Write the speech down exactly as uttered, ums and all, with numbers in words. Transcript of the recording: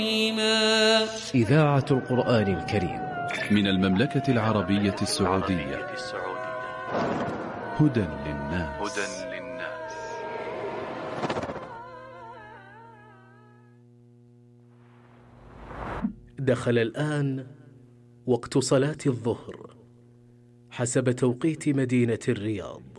إذاعة القرآن الكريم من المملكة العربية السعودية. هدى للناس. دخل الآن وقت صلاة الظهر حسب توقيت مدينة الرياض.